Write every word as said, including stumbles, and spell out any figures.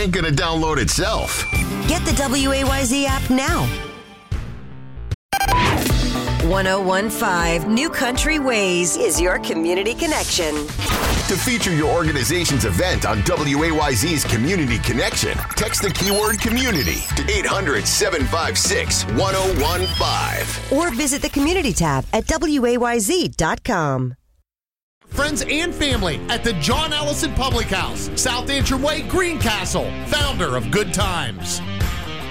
ain't gonna download itself. Get the W A Y Z app now. ten fifteen New Country Ways is your community connection. To feature your organization's event on W A Y Z's Community Connection, text the keyword community to eight hundred, seven five six, one oh one five. Or visit the community tab at W A Y Z dot com. Friends and family at the John Allison Public House, South Antrim Way, Greencastle, founder of Good Times.